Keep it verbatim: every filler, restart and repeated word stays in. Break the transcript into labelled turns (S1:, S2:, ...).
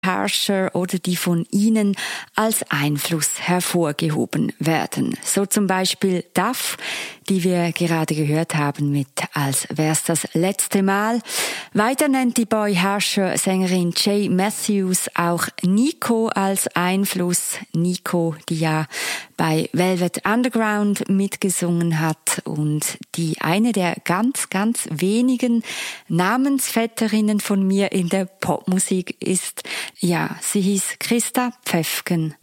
S1: Harsher oder die von Ihnen als Einfluss hervorgehoben werden. So zum Beispiel Duff, die wir gerade gehört haben mit Als wär's das letzte Mal. Weiter nennt die Boy Harsher-Sängerin Jay Matthews auch Nico als Einfluss. Nico, die ja bei Velvet Underground mitgesungen hat und die eine der ganz, ganz wenigen Namensvetterinnen von mir in der Popmusik ist. Ja, sie hieß Christa Pfäffgen.